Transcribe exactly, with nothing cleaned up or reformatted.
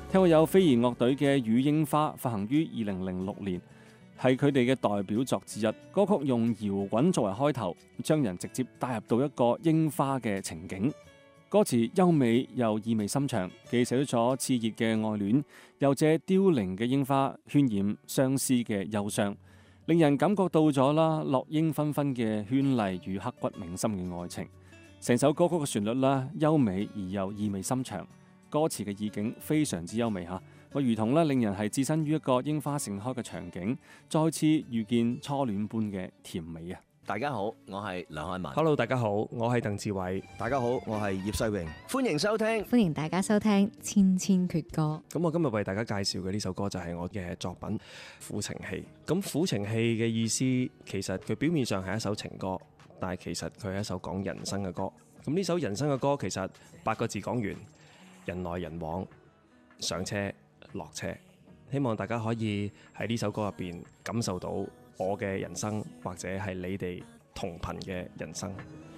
聽過有飛兒樂隊嘅《與櫻花》，發行於二零零六年，係佢哋嘅代表作之一。歌曲用搖滾作為開頭，將人直接帶入到一個櫻花嘅情景。歌詞優美又意味深長，既寫咗熾熱嘅愛戀，又借凋零嘅櫻花渲染相思嘅憂傷，令人感覺到咗啦落英紛紛嘅絢麗與刻骨銘心嘅愛情。成首歌曲嘅旋律啦優美而又意味深長，歌詞嘅意境非常之優美嚇，我如同咧令人係置身於一個櫻花盛開嘅場景，再次遇見初戀般嘅甜美啊！ 大家好，我係梁漢文。 Hello， 大家好，我係鄧志偉。 大家好，我係葉世榮。 歡迎收聽， 歡迎大家收聽《千千闕歌》。 咁我今日為大家介紹嘅呢首歌就係我嘅作品《苦情戲》。咁苦情戲嘅意思，其實佢表面上係一首情歌，但係其實佢係一首講人生嘅歌。咁呢首人生嘅歌，其實八個字講完，人來人往，上車落車。希望大家可以喺呢首歌入邊感受到我嘅人生，或者係你哋同頻嘅人生。